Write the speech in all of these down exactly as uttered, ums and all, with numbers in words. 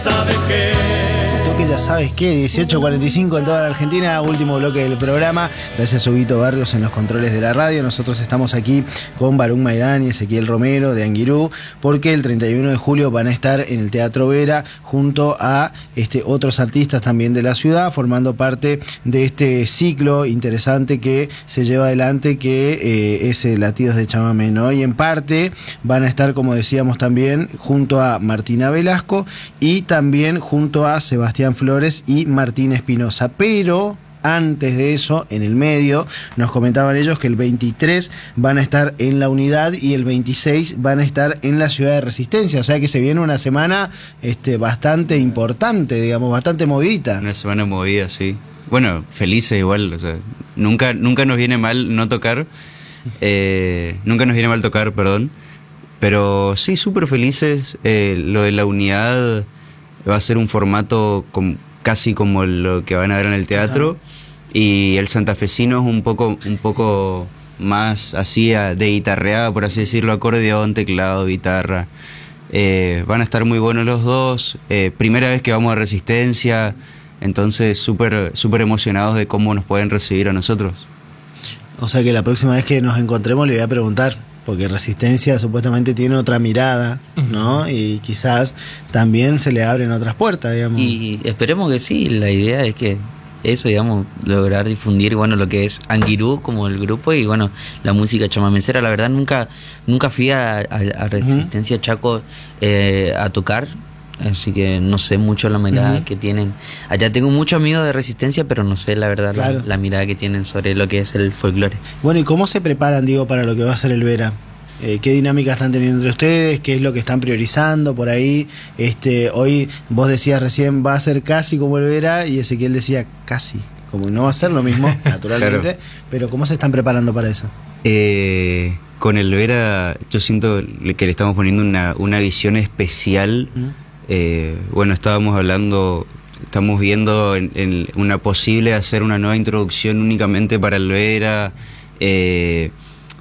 ¿Sabes qué? Que ya sabes qué, dieciocho cuarenta y cinco en toda la Argentina, último bloque del programa. Gracias a Huguito Barrios en los controles de la radio. Nosotros estamos aquí con Barún Maidán y Ezequiel Romero de Anguirú, porque el treinta y uno de julio van a estar en el Teatro Vera junto a este, otros artistas también de la ciudad, formando parte de este ciclo interesante que se lleva adelante, que eh, es el Latidos de Chamamé, ¿no? Y en parte van a estar, como decíamos también, junto a Martina Velasco y también junto a Sebastián Flores y Martín Espinosa, pero antes de eso, en el medio, nos comentaban ellos que el veintitrés van a estar en la Unidad y el veintiséis van a estar en la Ciudad de Resistencia, o sea que se viene una semana este, bastante importante, digamos, bastante movidita. Una semana movida, sí. Bueno, felices igual, o sea, nunca, nunca nos viene mal no tocar, eh, nunca nos viene mal tocar, perdón, pero sí, súper felices. Eh, lo de la Unidad va a ser un formato com, casi como lo que van a ver en el teatro. Ajá. Y el santafesino es un poco, un poco más así de guitarreada, por así decirlo, acordeón, teclado, guitarra. Eh, van a estar muy buenos los dos. Eh, primera vez que vamos a Resistencia, entonces súper súper emocionados de cómo nos pueden recibir a nosotros. O sea que la próxima vez que nos encontremos le voy a preguntar, porque Resistencia supuestamente tiene otra mirada, ¿no? Y quizás también se le abren otras puertas, digamos. Y esperemos que sí, la idea es que eso, digamos, lograr difundir, bueno, lo que es Anguirú como el grupo y, bueno, la música chamamecera. La verdad, nunca nunca fui a, a, a Resistencia uh-huh. Chaco eh, a tocar, así que no sé mucho la mirada uh-huh. que tienen. Allá tengo muchos amigos de Resistencia, pero no sé la verdad claro. la, la mirada que tienen sobre lo que es el folclore. Bueno, ¿y cómo se preparan, digo, para lo que va a ser el Vera? Eh, ¿Qué dinámica están teniendo entre ustedes? ¿Qué es lo que están priorizando por ahí? Este, hoy vos decías recién va a ser casi como el Vera y Ezequiel decía casi, como no va a ser lo mismo, naturalmente, claro. Pero ¿cómo se están preparando para eso? Eh, con el Vera yo siento que le estamos poniendo una, una visión especial. ¿Mm? Eh, bueno, estábamos hablando, estamos viendo en, en una posible hacer una nueva introducción únicamente para el Vera, eh,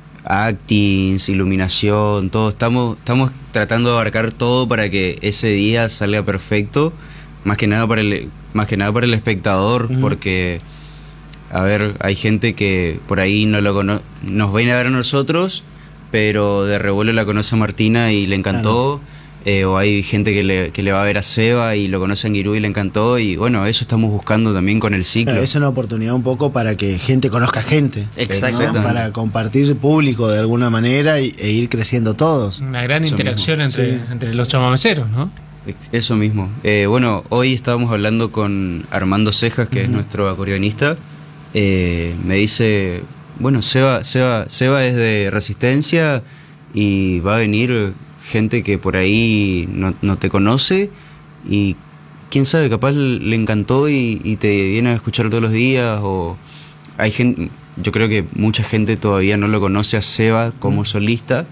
actings, iluminación, todo. Estamos, estamos tratando de abarcar todo para que ese día salga perfecto, más que nada para el, más que nada para el espectador, uh-huh. porque, a ver, hay gente que por ahí no lo cono- nos viene a ver a nosotros, pero de revuelo la conoce a Martina y le encantó. Claro. Eh, o hay gente que le, que le va a ver a Seba y lo conoce a Anguirú y le encantó, y bueno, eso estamos buscando también con el ciclo. Claro, es una oportunidad un poco para que gente conozca gente. Exacto. ¿No? Para compartir público de alguna manera y, e ir creciendo todos. Una gran eso interacción entre, sí. entre los chamameceros, ¿no? Eso mismo. Eh, bueno, hoy estábamos hablando con Armando Cejas, que uh-huh. es nuestro acordeonista. Eh, me dice, bueno, Seba, Seba, Seba es de Resistencia y va a venir gente que por ahí no, no te conoce y quién sabe, capaz le encantó y, y te viene a escuchar todos los días. O hay gente, yo creo que mucha gente todavía no lo conoce a Seba como solista,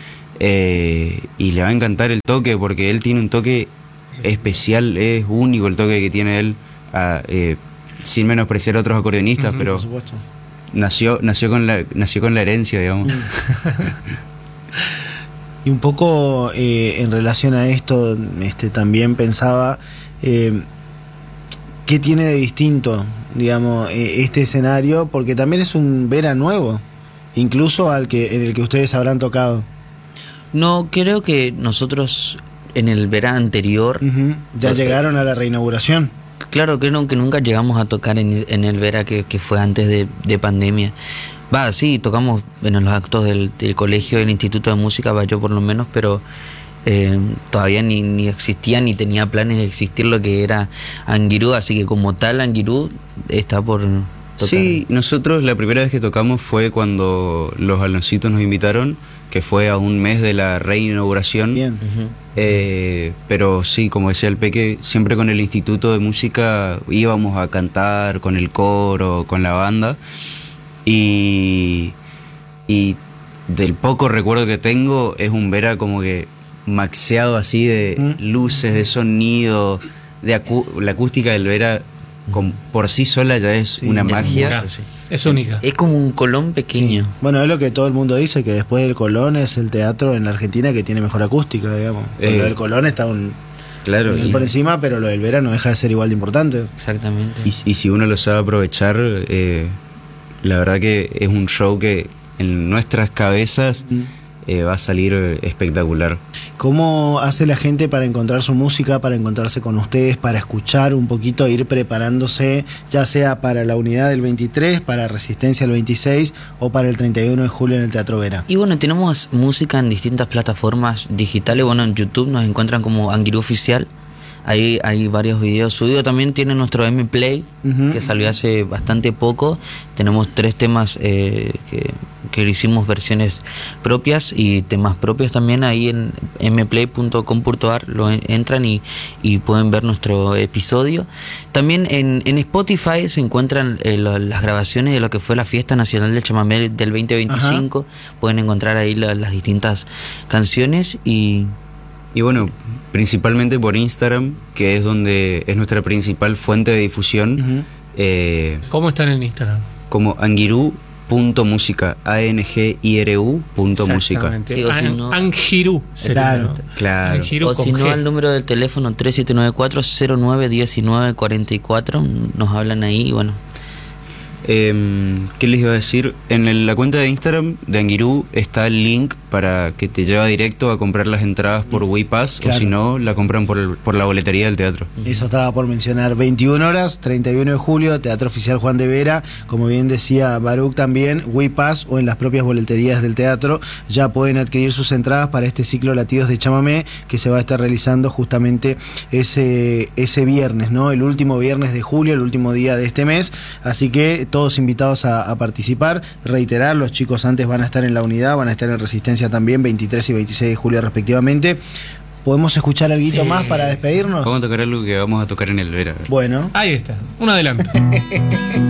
eh, y le va a encantar el toque porque él tiene un toque especial, es único el toque que tiene él, a, eh, sin menospreciar a otros acordeonistas, uh-huh, pero nació nació con la nació con la herencia, digamos. Y un poco eh, en relación a esto, este, también pensaba, eh, ¿qué tiene de distinto, digamos, eh, este escenario? Porque también es un Vera nuevo, incluso al que en el que ustedes habrán tocado. No, creo que nosotros en el Vera anterior... Uh-huh. ¿Ya porque, llegaron a la reinauguración? Claro, creo que nunca llegamos a tocar en, en el Vera que, que fue antes de, de pandemia. Va, sí, tocamos en los actos del, del colegio, del Instituto de Música, va yo por lo menos, pero eh, todavía ni, ni existía ni tenía planes de existir lo que era Anguirú, así que como tal Anguirú está por tocar. Sí, nosotros la primera vez que tocamos fue cuando los Aloncitos nos invitaron, que fue a un mes de la reinauguración. Bien. Uh-huh. Eh, pero sí, como decía el Peque, siempre con el Instituto de Música íbamos a cantar con el coro, con la banda. Y, y del poco recuerdo que tengo es un Vera como que maxeado así de ¿Mm? luces, de sonido, de acu- la acústica del Vera con, por sí sola ya es sí, una es magia. Única, sí. Es única. Es como un Colón pequeño. Sí. Bueno, es lo que todo el mundo dice, que después del Colón es el teatro en la Argentina que tiene mejor acústica, digamos. Eh. Cuando el Colón está un... Claro. Nivel Y, por encima, pero lo del Vera no deja de ser igual de importante. Exactamente. y, y si uno lo sabe aprovechar, eh, la verdad que es un show que en nuestras cabezas Mm. eh, va a salir espectacular. ¿Cómo hace la gente para encontrar su música, para encontrarse con ustedes, para escuchar un poquito, ir preparándose, ya sea para la unidad del veintitrés, para Resistencia el veintiséis o para el treinta y uno de julio en el Teatro Vera? Y bueno, tenemos música en distintas plataformas digitales. Bueno, en YouTube nos encuentran como Anguirú Oficial. Ahí hay varios videos subidos. También tiene nuestro M Play, Ujú. que salió hace bastante poco. Tenemos tres temas eh, que, que hicimos versiones propias y temas propios también. Ahí en eme play punto com punto a r lo en- entran y, y pueden ver nuestro episodio. También en, en Spotify se encuentran eh, lo- las grabaciones de lo que fue la Fiesta Nacional del Chamamé del veinte veinticinco. Pueden encontrar ahí la- las distintas canciones y... Y bueno, principalmente por Instagram, que es donde es nuestra principal fuente de difusión, Ujú. eh, ¿Cómo están en Instagram? como angiru punto música, A N G I R U punto música. Exactamente. Sí, o si An- no- Angirú sería, Claro. ¿no? Claro. Angirú O con si no, G. al número del teléfono tres siete nueve cuatro cero nueve uno nueve cuatro cuatro. Nos hablan ahí y bueno. Eh, ¿Qué les iba a decir? En el- la cuenta de Instagram de Angiru está el link para que te lleva directo a comprar las entradas por WePass, Claro. o si no, la compran por, el- por la boletería del teatro. Eso estaba por mencionar. veintiuna horas, treinta y uno de julio, Teatro Oficial Juan de Vera. Como bien decía Baruch también, WePass o en las propias boleterías del teatro ya pueden adquirir sus entradas para este ciclo Latidos de Chamamé que se va a estar realizando justamente ese, ese viernes, ¿no? El último viernes de julio, el último día de este mes. Así que todos invitados a, a participar. Reiterar, los chicos antes van a estar en la unidad, van a estar en Resistencia también, veintitrés y veintiséis de julio respectivamente. ¿Podemos escuchar algo Sí. más para despedirnos? Vamos a tocar algo que vamos a tocar en el Vera. Bueno. Ahí está, un adelanto.